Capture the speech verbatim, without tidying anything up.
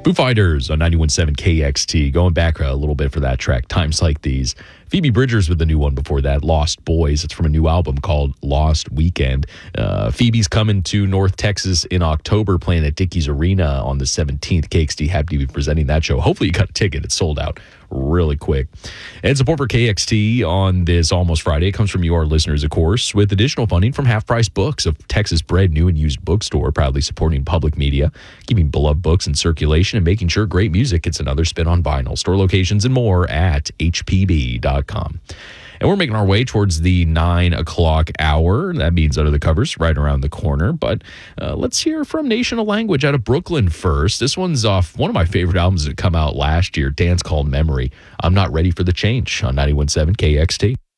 Foo Fighters on ninety-one point seven K X T. Going back a little bit for that track, Times Like These. Phoebe Bridgers with the new one before that, Lost Boys. It's from a new album called Lost Weekend. Uh, Phoebe's coming to North Texas in October, playing at Dickies Arena on the seventeenth. K X T happy to be presenting that show. Hopefully you got a ticket. It's sold out really quick. And support for K X T on this Almost Friday comes from you, our listeners, of course, with additional funding from Half Price Books, a Texas bred new and used bookstore, proudly supporting public media, keeping beloved books in circulation, and making sure great music gets another spin on vinyl. Store locations and more at H P B dot com. And we're making our way towards the nine o'clock hour. That means Under the Covers right around the corner. But uh, let's hear from Nation of Language out of Brooklyn first. This one's off one of my favorite albums that come out last year, Dance Called Memory. I'm Not Ready for the Change on ninety-one point seven K X T.